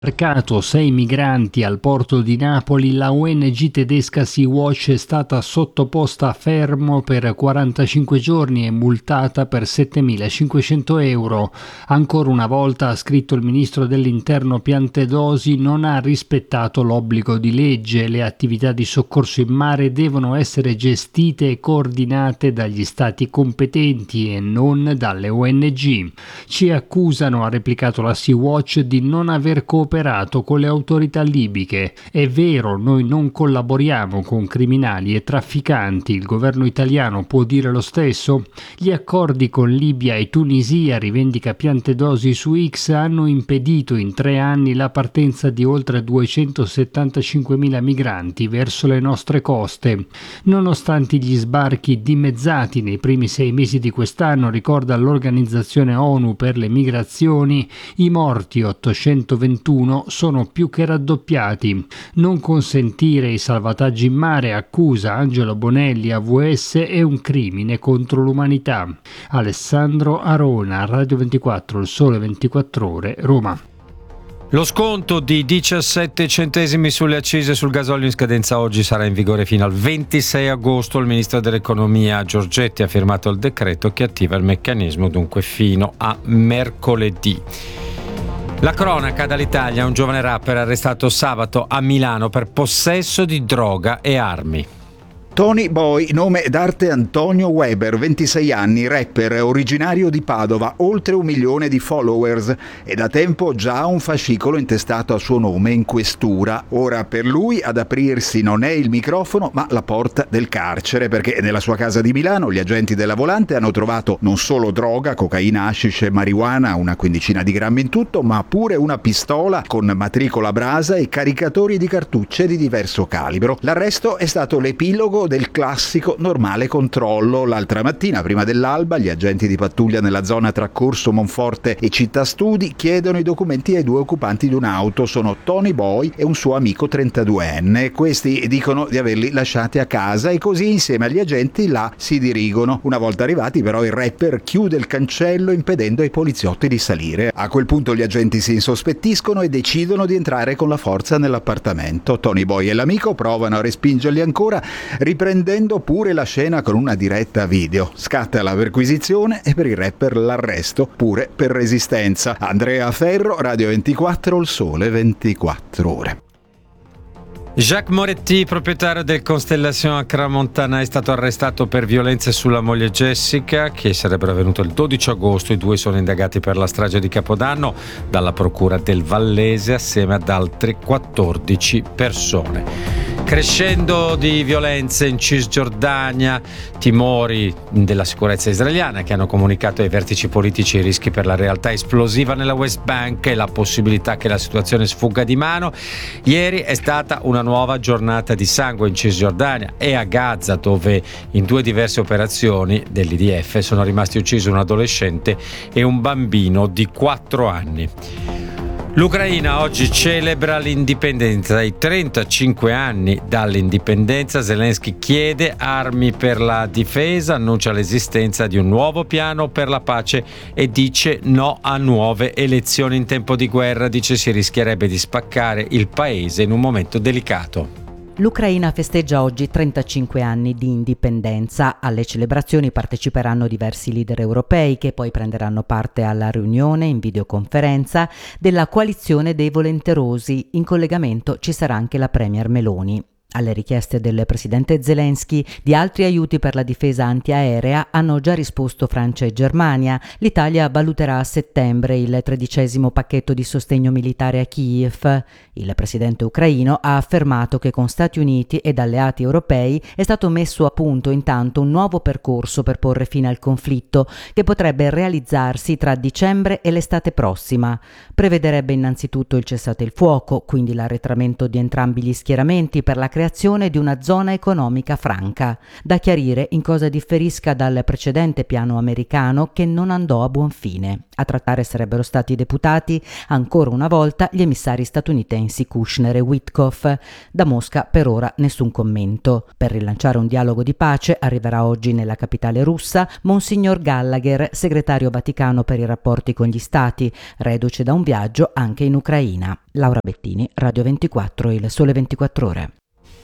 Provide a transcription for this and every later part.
Sbarcato 6 migranti al porto di Napoli, la ONG tedesca Sea-Watch è stata sottoposta a fermo per 45 giorni e multata per 7.500 euro. Ancora una volta, ha scritto il ministro dell'Interno Piantedosi, non ha rispettato l'obbligo di legge. Le attività di soccorso in mare devono essere gestite e coordinate dagli stati competenti e non dalle ONG. Ci accusano, ha replicato la Sea-Watch, di non aver cooperato con le autorità libiche. È vero, noi non collaboriamo con criminali e trafficanti. Il governo italiano può dire lo stesso? Gli accordi con Libia e Tunisia, rivendica Piantedosi su X, hanno impedito in 3 anni la partenza di oltre 275.000 migranti verso le nostre coste. Nonostante gli sbarchi dimezzati nei primi 6 mesi di quest'anno, ricorda l'Organizzazione ONU per le migrazioni, i morti 821 sono più che raddoppiati. Non consentire i salvataggi in mare, accusa Angelo Bonelli, AVS, è un crimine contro l'umanità. Alessandro Arona, Radio 24, Il Sole 24 Ore, Roma. Lo sconto di 17 centesimi sulle accise sul gasolio in scadenza oggi sarà in vigore fino al 26 agosto. Il ministro dell'economia Giorgetti ha firmato il decreto che attiva il meccanismo dunque fino a mercoledì. La cronaca dall'Italia: un giovane rapper arrestato sabato a Milano per possesso di droga e armi. Tony Boy, nome d'arte Antonio Weber, 26 anni, rapper originario di Padova, oltre 1 milione di followers e da tempo già un fascicolo intestato a suo nome in questura. Ora per lui ad aprirsi non è il microfono ma la porta del carcere, perché nella sua casa di Milano gli agenti della Volante hanno trovato non solo droga, cocaina, hashish e marijuana, una quindicina di grammi in tutto, ma pure una pistola con matricola a brasa e caricatori di cartucce di diverso calibro. L'arresto è stato l'epilogo del classico normale controllo. L'altra mattina, prima dell'alba, gli agenti di pattuglia nella zona tra Corso Monforte e Città Studi chiedono i documenti ai 2 occupanti di un'auto. Sono Tony Boy e un suo amico 32enne. Questi dicono di averli lasciati a casa e così insieme agli agenti là si dirigono. Una volta arrivati però il rapper chiude il cancello impedendo ai poliziotti di salire. A quel punto gli agenti si insospettiscono e decidono di entrare con la forza nell'appartamento. Tony Boy e l'amico provano a respingerli ancora, riprendendo pure la scena con una diretta video. Scatta la perquisizione e per il rapper l'arresto pure per resistenza. Andrea Ferro, Radio 24, Il Sole 24 Ore. Jacques Moretti, proprietario del Constellation a Crans-Montana, è stato arrestato per violenze sulla moglie Jessica, che sarebbero avvenute il 12 agosto. I 2 sono indagati per la strage di Capodanno dalla procura del Vallese assieme ad altre 14 persone. Crescendo di violenze in Cisgiordania, timori della sicurezza israeliana che hanno comunicato ai vertici politici i rischi per la realtà esplosiva nella West Bank e la possibilità che la situazione sfugga di mano. Ieri è stata una nuova giornata di sangue in Cisgiordania e a Gaza, dove in 2 diverse operazioni dell'IDF sono rimasti uccisi un adolescente e un bambino di 4 anni. L'Ucraina oggi celebra l'indipendenza. Ai 35 anni dall'indipendenza, Zelensky chiede armi per la difesa, annuncia l'esistenza di un nuovo piano per la pace e dice no a nuove elezioni in tempo di guerra. Dice si rischierebbe di spaccare il paese in un momento delicato. L'Ucraina festeggia oggi 35 anni di indipendenza. Alle celebrazioni parteciperanno diversi leader europei che poi prenderanno parte alla riunione in videoconferenza della coalizione dei volenterosi. In collegamento ci sarà anche la premier Meloni. Alle richieste del presidente Zelensky di altri aiuti per la difesa antiaerea hanno già risposto Francia e Germania. L'Italia valuterà a settembre il 13° pacchetto di sostegno militare a Kiev. Il presidente ucraino ha affermato che con Stati Uniti ed alleati europei è stato messo a punto intanto un nuovo percorso per porre fine al conflitto che potrebbe realizzarsi tra dicembre e l'estate prossima. Prevederebbe innanzitutto il cessate il fuoco, quindi l'arretramento di entrambi gli schieramenti per la creazione creazione di una zona economica franca. Da chiarire in cosa differisca dal precedente piano americano che non andò a buon fine. A trattare sarebbero stati i deputati, ancora una volta gli emissari statunitensi Kushner e Witkoff. Da Mosca per ora nessun commento. Per rilanciare un dialogo di pace arriverà oggi nella capitale russa Monsignor Gallagher, segretario Vaticano per i rapporti con gli stati, reduce da un viaggio anche in Ucraina. Laura Bettini, Radio 24, Il Sole 24 Ore.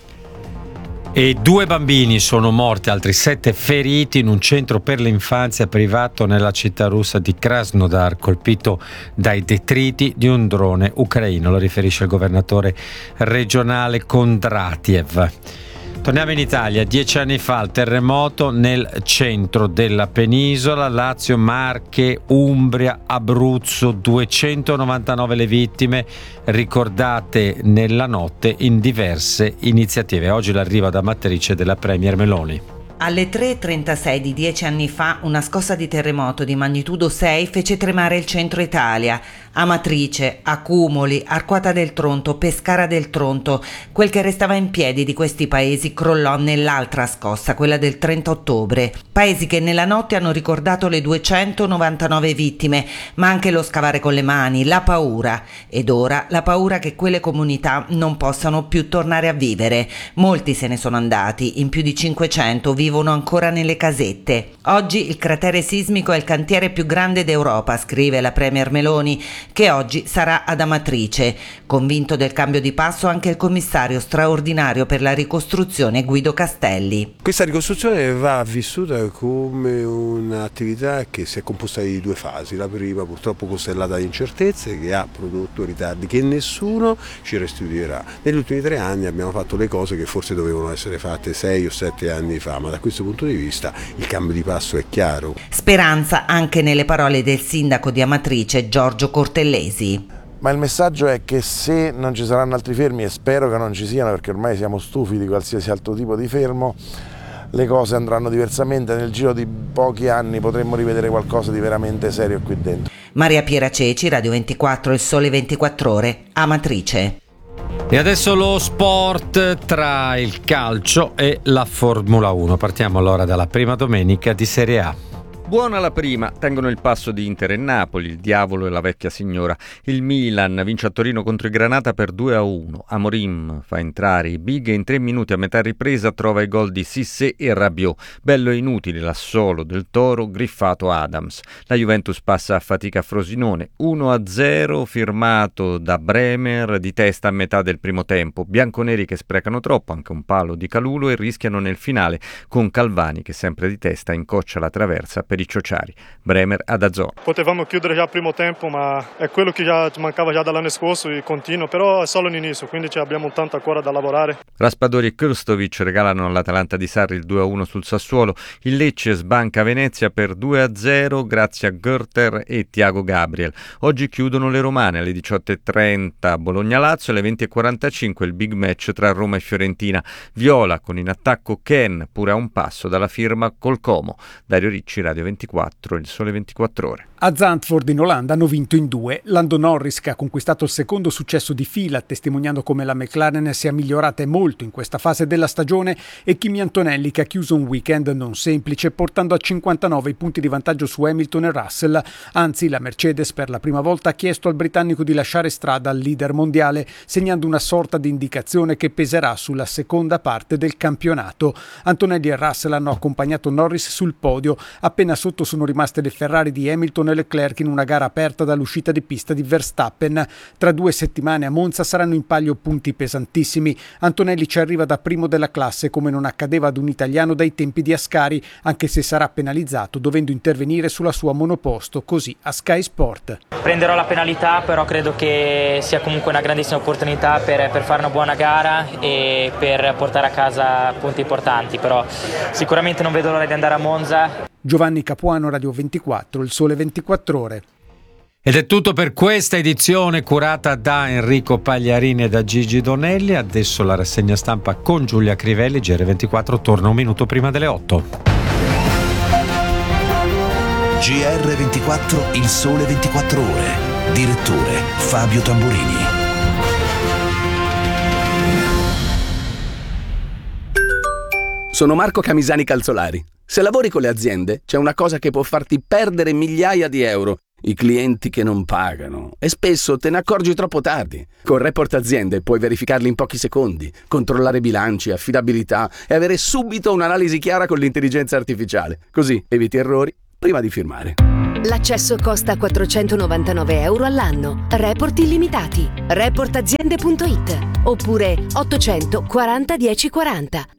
E 2 bambini sono morti, altri 7 feriti in un centro per l'infanzia privato nella città russa di Krasnodar, colpito dai detriti di un drone ucraino, lo riferisce il governatore regionale Kondratiev. Torniamo in Italia. 10 anni fa il terremoto nel centro della penisola, Lazio, Marche, Umbria, Abruzzo, 299 le vittime ricordate nella notte in diverse iniziative. Oggi l'arrivo ad Amatrice della Premier Meloni. Alle 3:36 di 10 anni fa una scossa di terremoto di magnitudo 6 fece tremare il centro Italia. Amatrice, Accumoli, Arquata del Tronto, Pescara del Tronto, quel che restava in piedi di questi paesi crollò nell'altra scossa, quella del 30 ottobre. Paesi che nella notte hanno ricordato le 299 vittime, ma anche lo scavare con le mani, la paura. Ed ora la paura che quelle comunità non possano più tornare a vivere. Molti se ne sono andati, in più di 500 vivono ancora nelle casette. Oggi il cratere sismico è il cantiere più grande d'Europa, scrive la Premier Meloni, che oggi sarà ad Amatrice. Convinto del cambio di passo anche il commissario straordinario per la ricostruzione Guido Castelli. Questa ricostruzione va vissuta come un'attività che si è composta di 2 fasi. La prima purtroppo costellata di incertezze, che ha prodotto ritardi che nessuno ci restituirà. Negli ultimi 3 anni abbiamo fatto le cose che forse dovevano essere fatte 6 o 7 anni fa, ma da questo punto di vista il cambio di passo è chiaro. Speranza anche nelle parole del sindaco di Amatrice Giorgio Cortellesi. Ma il messaggio è che se non ci saranno altri fermi, e spero che non ci siano perché ormai siamo stufi di qualsiasi altro tipo di fermo, le cose andranno diversamente. Nel giro di pochi anni potremmo rivedere qualcosa di veramente serio qui dentro. Maria Piera Ceci, Radio 24, Il Sole 24 Ore, Amatrice. E adesso lo sport tra il calcio e la Formula 1. Partiamo allora dalla prima domenica di Serie A. Buona la prima, tengono il passo di Inter e Napoli, il diavolo e la vecchia signora. Il Milan vince a Torino contro il Granata per 2-1. Amorim fa entrare i big e in 3 minuti a metà ripresa trova i gol di Cissé e Rabiot. Bello e inutile l'assolo del Toro, griffato Adams. La Juventus passa a fatica a Frosinone, 1-0 firmato da Bremer di testa a metà del primo tempo. Bianconeri che sprecano troppo, anche un palo di Calulo, e rischiano nel finale con Calvani che sempre di testa incoccia la traversa per i ciociari. Bremer ad DAZN. Potevamo chiudere già il primo tempo, ma è quello che già mancava già dall'anno scorso e continua, però è solo l'inizio, quindi abbiamo tanto ancora da lavorare. Raspadori e Krstovic regalano all'Atalanta di Sarri il 2-1 sul Sassuolo. Il Lecce sbanca Venezia per 2-0 grazie a Görter e Thiago Gabriel. Oggi chiudono le romane alle 18:30 Bologna-Lazio, alle 20:45 il big match tra Roma e Fiorentina. Viola con in attacco Ken, pure a un passo dalla firma col Como. Dario Ricci, Radio 24, Il Sole 24 Ore. A Zandvoort in Olanda hanno vinto in 2. Lando Norris, che ha conquistato il secondo successo di fila, testimoniando come la McLaren sia migliorata molto in questa fase della stagione, e Kimi Antonelli, che ha chiuso un weekend non semplice portando a 59 i punti di vantaggio su Hamilton e Russell. Anzi, la Mercedes per la prima volta ha chiesto al britannico di lasciare strada al leader mondiale, segnando una sorta di indicazione che peserà sulla seconda parte del campionato. Antonelli e Russell hanno accompagnato Norris sul podio. Appena sotto sono rimaste le Ferrari di Hamilton e Leclerc in una gara aperta dall'uscita di pista di Verstappen. Tra 2 settimane a Monza saranno in palio punti pesantissimi. Antonelli ci arriva da primo della classe, come non accadeva ad un italiano dai tempi di Ascari, anche se sarà penalizzato dovendo intervenire sulla sua monoposto, così a Sky Sport. Prenderò la penalità, però credo che sia comunque una grandissima opportunità per fare una buona gara e per portare a casa punti importanti, però sicuramente non vedo l'ora di andare a Monza. Giovanni Capuano, Radio 24, Il Sole 24 Ore. Ed è tutto per questa edizione curata da Enrico Pagliarini e da Gigi Donelli. Adesso la rassegna stampa con Giulia Crivelli. GR24 torna un minuto prima delle 8. GR24, Il Sole 24 Ore. Direttore Fabio Tamburini. Sono Marco Camisani Calzolari. Se lavori con le aziende, c'è una cosa che può farti perdere migliaia di euro: i clienti che non pagano. E spesso te ne accorgi troppo tardi. Con Report Aziende puoi verificarli in pochi secondi, controllare bilanci, affidabilità e avere subito un'analisi chiara con l'intelligenza artificiale. Così eviti errori prima di firmare. L'accesso costa 499 euro all'anno. Report illimitati. Reportaziende.it oppure 840 1040.